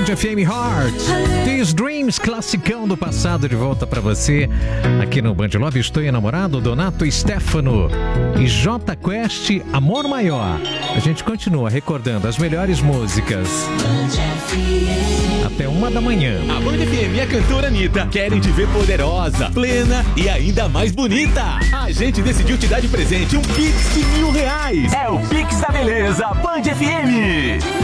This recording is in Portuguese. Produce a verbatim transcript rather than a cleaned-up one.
Band F M Heart. These Dreams, classicão do passado, de volta pra você. Aqui no Band Love, Estou Enamorado, Donato Stefano e J Quest, Amor Maior. A gente continua recordando as melhores músicas. Até uma da manhã. A Band F M e a cantora Anitta querem te ver poderosa, plena e ainda mais bonita. A gente decidiu te dar de presente um Pix de mil reais. É o Pix da Beleza Band F M.